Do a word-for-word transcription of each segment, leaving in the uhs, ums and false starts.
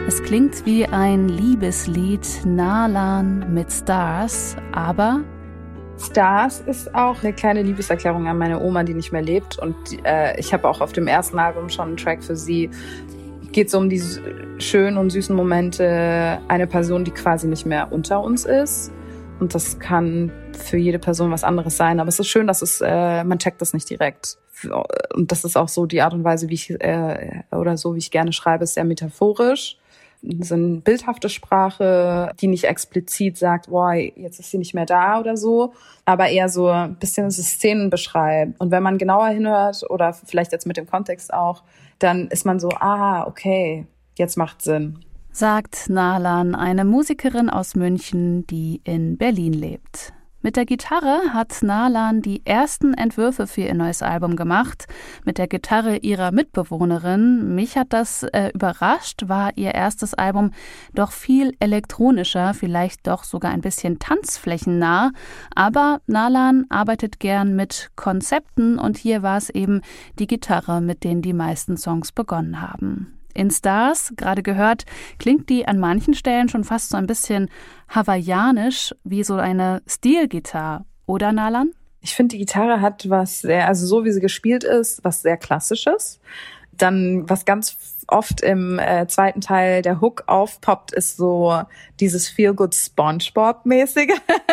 Es klingt wie ein Liebeslied, Nalan mit Stars, aber Stars ist auch eine kleine Liebeserklärung an meine Oma, die nicht mehr lebt. Und äh, ich habe auch auf dem ersten Album schon einen Track für sie. Geht es um die schönen und süßen Momente einer Person, die quasi nicht mehr unter uns ist. Und das kann für jede Person was anderes sein. Aber es ist schön, dass es, äh, man checkt das nicht direkt. Und das ist auch so die Art und Weise, wie ich, äh, oder so wie ich gerne schreibe, ist sehr metaphorisch. So eine bildhafte Sprache, die nicht explizit sagt, boah, jetzt ist sie nicht mehr da oder so, aber eher so ein bisschen so Szenen beschreibt. Und wenn man genauer hinhört oder vielleicht jetzt mit dem Kontext auch, dann ist man so, ah, okay, jetzt macht Sinn. Sagt Nalan, eine Musikerin aus München, die in Berlin lebt. Mit der Gitarre hat Nalan die ersten Entwürfe für ihr neues Album gemacht. Mit der Gitarre ihrer Mitbewohnerin. Mich hat das äh, überrascht, war ihr erstes Album doch viel elektronischer, vielleicht doch sogar ein bisschen tanzflächennah. Aber Nalan arbeitet gern mit Konzepten und hier war es eben die Gitarre, mit denen die meisten Songs begonnen haben. In Stars, gerade gehört, klingt die an manchen Stellen schon fast so ein bisschen hawaiianisch, wie so eine Stilgitarre. Oder, Nalan? Ich finde, die Gitarre hat was sehr, also so wie sie gespielt ist, was sehr Klassisches. Dann, was ganz oft im äh, zweiten Teil der Hook aufpoppt, ist so dieses Feel-Good-SpongeBob-mäßige.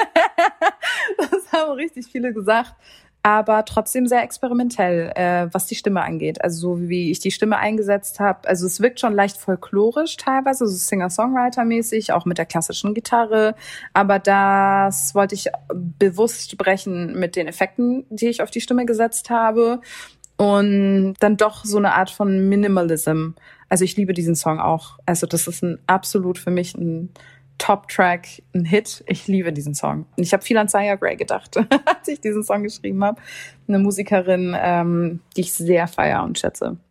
Das haben richtig viele gesagt. Aber trotzdem sehr experimentell, äh, was die Stimme angeht. Also so wie ich die Stimme eingesetzt habe. Also es wirkt schon leicht folklorisch teilweise, so Singer-Songwriter-mäßig, auch mit der klassischen Gitarre. Aber das wollte ich bewusst brechen mit den Effekten, die ich auf die Stimme gesetzt habe. Und dann doch so eine Art von Minimalism. Also ich liebe diesen Song auch. Also das ist ein absolut für mich ein Top-Track, ein Hit. Ich liebe diesen Song. Und ich habe viel an Saya Gray gedacht, als ich diesen Song geschrieben habe. Eine Musikerin, ähm, die ich sehr feiere und schätze.